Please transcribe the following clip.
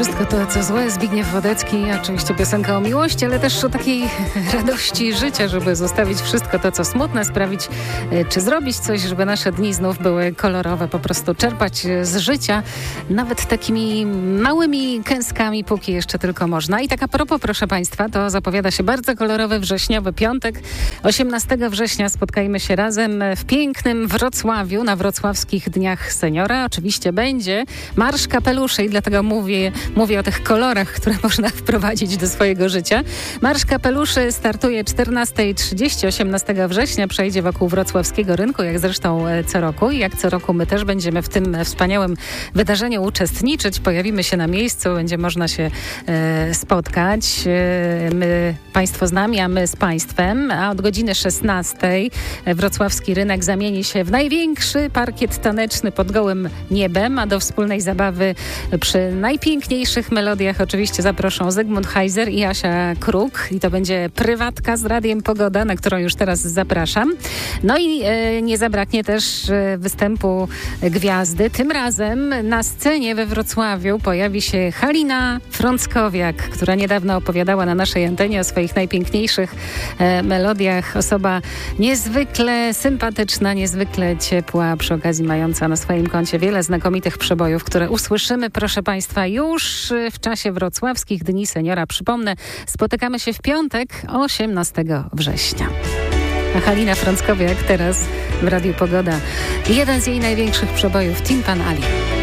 Wszystko to, co złe, Zbigniew Wodecki, oczywiście piosenka o miłości, ale też o takiej radości życia, żeby zostawić wszystko to, co smutne, sprawić, czy zrobić coś, żeby nasze dni znów były kolorowe, po prostu czerpać z życia, nawet takimi małymi kęskami, póki jeszcze tylko można. I tak a propos, proszę Państwa, to zapowiada się bardzo kolorowy wrześniowy piątek. 18 września spotkajmy się razem w pięknym Wrocławiu, na wrocławskich Dniach Seniora. Oczywiście będzie Marsz Kapeluszy i dlatego mówię o tych kolorach, które można wprowadzić do swojego życia. Marsz Kapeluszy startuje 14:30, 18 września, przejdzie wokół wrocławskiego rynku, jak zresztą co roku. I jak co roku my też będziemy w tym wspaniałym wydarzeniu uczestniczyć. Pojawimy się na miejscu, będzie można się spotkać. Państwo z nami, a my z Państwem. A od godziny 16 wrocławski rynek zamieni się w największy parkiet taneczny pod gołym niebem, a do wspólnej zabawy przy najpiękniejszych melodiach oczywiście zaproszą Zygmunt Heiser i Asia Kruk. I to będzie prywatka z Radiem Pogoda, na którą już teraz zapraszam. No i nie zabraknie też występu gwiazdy. Tym razem na scenie we Wrocławiu pojawi się Halina Frąckowiak, która niedawno opowiadała na naszej antenie o swoich najpiękniejszych melodiach. Osoba niezwykle sympatyczna, niezwykle ciepła, przy okazji mająca na swoim koncie wiele znakomitych przebojów, które usłyszymy, proszę Państwa, już w czasie wrocławskich Dni Seniora. Przypomnę, spotykamy się w piątek 18 września. A Halina Frąckowiak teraz w Radiu Pogoda. Jeden z jej największych przebojów, Tin Pan Ali.